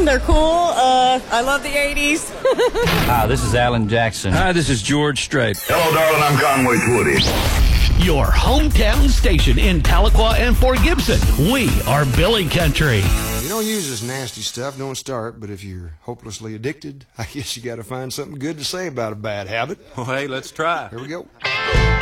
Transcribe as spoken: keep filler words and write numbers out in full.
them. They're cool. Uh, I love the eighties. Hi, this is Alan Jackson. Hi, this is George Strait. Hello, darling. I'm Conway Twitty. Your hometown station in Tahlequah and Fort Gibson. We are Billy Country. You don't use this nasty stuff, don't start, but if you're hopelessly addicted, I guess you got to find something good to say about a bad habit. Well, hey, let's try. Here we go.